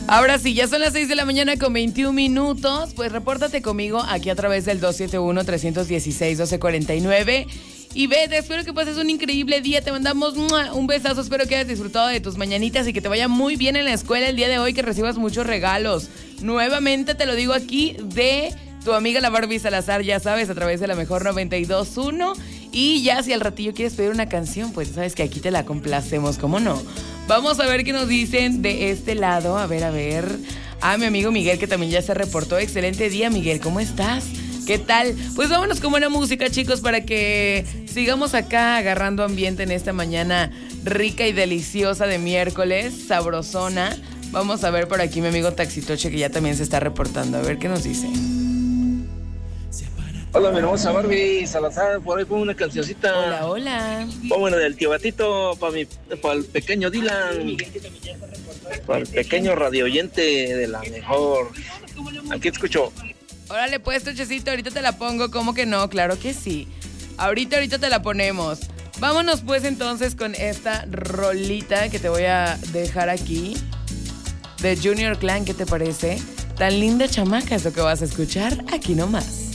Ahora sí, ya son las 6 de la mañana con 21 minutos. Pues repórtate conmigo aquí a través del 271-316-1249. Y vete, espero que pases un increíble día. Te mandamos un besazo. Espero que hayas disfrutado de tus mañanitas y que te vaya muy bien en la escuela el día de hoy, que recibas muchos regalos. Nuevamente te lo digo aquí de tu amiga la Barbie Salazar, ya sabes, a través de la mejor 92.1. Y ya si al ratillo quieres pedir una canción, pues sabes que aquí te la complacemos, ¿cómo no? Vamos a ver qué nos dicen de este lado. A ver. Mi amigo Miguel, que también ya se reportó. Excelente día, Miguel, ¿cómo estás? ¿Qué tal? Pues vámonos con buena música, chicos, para que sigamos acá agarrando ambiente en esta mañana rica y deliciosa de miércoles, sabrosona. Vamos a ver por aquí mi amigo Taxitoche, que ya también se está reportando. A ver qué nos dice. Hola, mi hermosa Barbie Salazar, por ahí pongo una cancioncita. Hola. Pongo una del Tío Gatito para el pequeño Dylan, para el pequeño radio oyente de la mejor. Aquí te escucho. Órale pues, Tochecito, ahorita te la pongo. ¿Cómo que no? Claro que sí. Ahorita te la ponemos. Vámonos pues entonces con esta rolita que te voy a dejar aquí de Junior Clan. ¿Qué te parece? Tan linda chamaca es lo que vas a escuchar aquí nomás.